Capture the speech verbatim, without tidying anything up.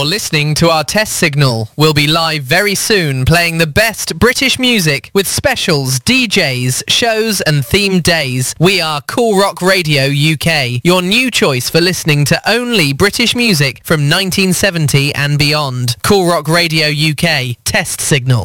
listening to our test signal. We'll be live very soon playing the best British music with specials, D Js, shows and themed days. We are Cool Rock Radio U K, your new choice for listening to only British music from nineteen seventy and beyond. Cool Rock Radio U K, test signal.